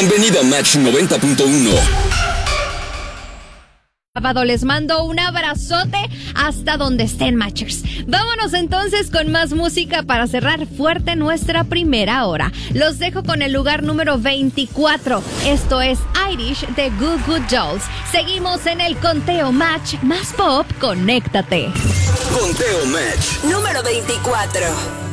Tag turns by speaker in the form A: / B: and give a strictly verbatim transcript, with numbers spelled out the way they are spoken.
A: Bienvenido a Match noventa punto uno.
B: Sábado les mando un abrazote hasta donde estén, Matchers. Vámonos entonces con más música para cerrar fuerte nuestra primera hora. Los dejo con el lugar número veinticuatro. Esto es Irish de Goo Goo Dolls. Seguimos en el conteo Match más pop. Conéctate.
A: Conteo Match
C: número veinticuatro.